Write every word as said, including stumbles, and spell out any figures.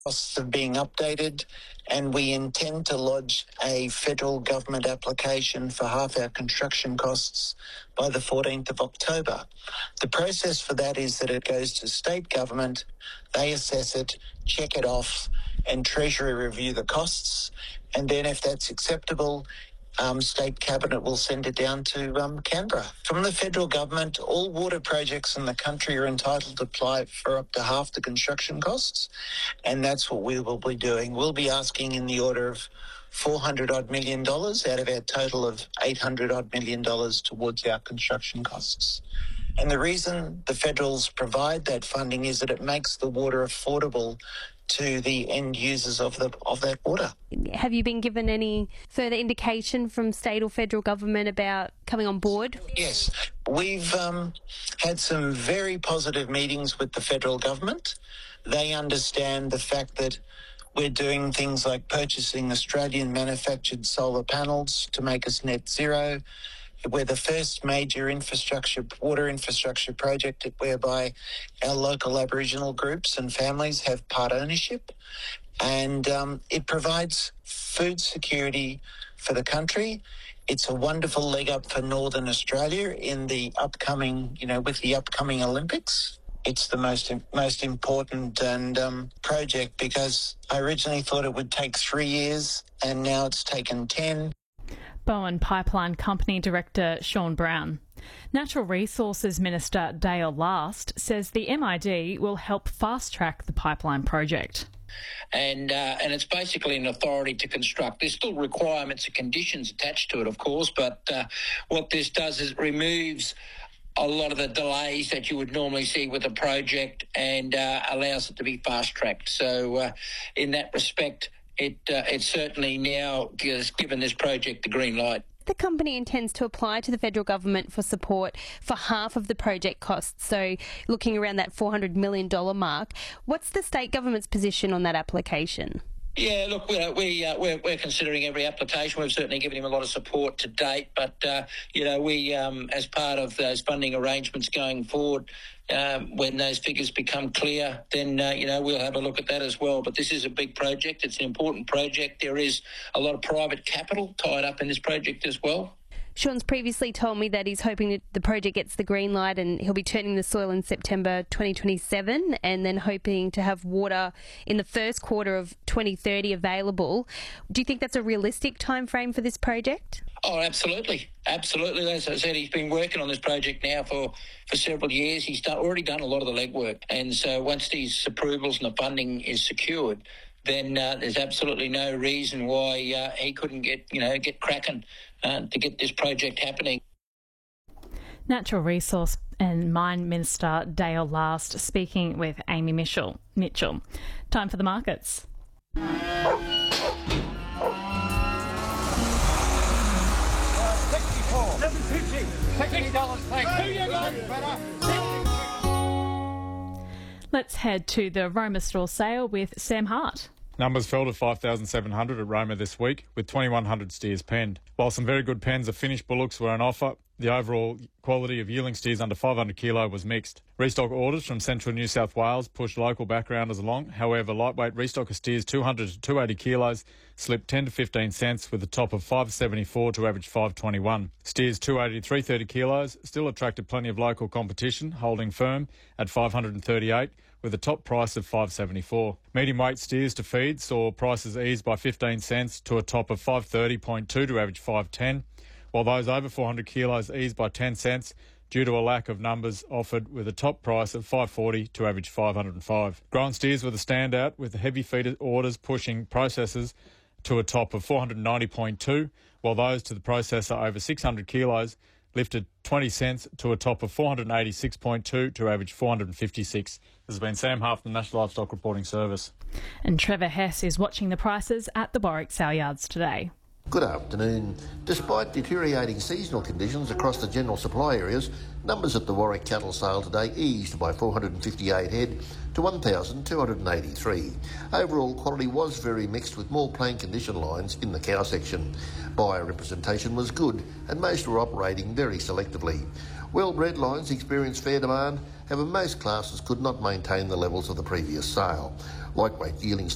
Costs are being updated, and we intend to lodge a federal government application for half our construction costs by the fourteenth of October. The process for that is that it goes to state government, they assess it, check it off, and Treasury review the costs, and then if that's acceptable, Um, State Cabinet will send it down to um, Canberra. From the federal government, all water projects in the country are entitled to apply for up to half the construction costs, and that's what we will be doing. We'll be asking in the order of four hundred odd million dollars out of our total of eight hundred odd million dollars towards our construction costs. And the reason the federals provide that funding is that it makes the water affordable to the end users of the of that water. Have you been given any further indication from state or federal government about coming on board? Yes, we've um, had some very positive meetings with the federal government. They understand the fact that we're doing things like purchasing Australian manufactured solar panels to make us net zero. We're the first major infrastructure, water infrastructure project whereby our local Aboriginal groups and families have part ownership, and um, it provides food security for the country. It's a wonderful leg up for Northern Australia in the upcoming, you know, with the upcoming Olympics. It's the most most important and um, project because I originally thought it would take three years and now it's taken ten. Bowen Pipeline Company Director Sean Brown. Natural Resources Minister Dale Last says the M I D will help fast-track the pipeline project. And uh, and it's basically an authority to construct. There's still requirements and conditions attached to it, of course, but uh, what this does is it removes a lot of the delays that you would normally see with a project and uh, allows it to be fast-tracked. So uh, in that respect, It uh, it certainly now has given this project the green light. The company intends to apply to the federal government for support for half of the project costs, so looking around that four hundred million dollars mark. What's the state government's position on that application? Yeah, look, we're, we, uh, we're, we're considering every application. We've certainly given him a lot of support to date, but, uh, you know, we, um, as part of those funding arrangements going forward, um, when those figures become clear, then, uh, you know, we'll have a look at that as well. But this is a big project. It's an important project. There is a lot of private capital tied up in this project as well. Sean's previously told me that he's hoping that the project gets the green light and he'll be turning the soil in September twenty twenty-seven and then hoping to have water in the first quarter of twenty thirty available. Do you think that's a realistic time frame for this project? Oh, absolutely. Absolutely. As I said, he's been working on this project now for, for several years. He's done, already done a lot of the legwork. And so once these approvals and the funding is secured, then uh, there's absolutely no reason why uh, he couldn't get, you know, get cracking uh, to get this project happening. Natural Resource and Mine Minister Dale Last speaking with Amy Mitchell. Mitchell. Time for the markets. Let's head to the Roma store sale with Sam Hart. Numbers fell to five thousand seven hundred at Roma this week, with twenty-one hundred steers penned. While some very good pens of finished bullocks were on offer, the overall quality of yearling steers under five hundred kilo was mixed. Restock orders from central New South Wales pushed local backgrounders along. However, lightweight restocker steers two hundred to two hundred eighty kilos slipped ten to fifteen cents with a top of five seventy-four to average five twenty-one. Steers two eighty to three thirty kilos still attracted plenty of local competition, holding firm at five hundred thirty-eight with a top price of five seventy-four. Medium weight steers to feed saw prices ease by fifteen cents to a top of five thirty point two to average five ten, while those over four hundred kilos eased by ten cents due to a lack of numbers offered with a top price of five forty to average five hundred five. Grown steers were the standout, with the heavy feeder orders pushing processors to a top of four hundred ninety point two, while those to the processor over six hundred kilos lifted twenty cents to a top of four hundred eighty-six point two to average four hundred fifty-six. This has been Sam Hart from the National Livestock Reporting Service. And Trevor Hess is watching the prices at the Warwick sale yards today. Good afternoon. Despite deteriorating seasonal conditions across the general supply areas, numbers at the Warwick cattle sale today eased by four hundred fifty-eight head to one thousand two hundred eighty-three. Overall quality was very mixed, with more plain condition lines in the cow section. Buyer representation was good and most were operating very selectively. Well-bred lines experienced fair demand, however most classes could not maintain the levels of the previous sale. Lightweight yearling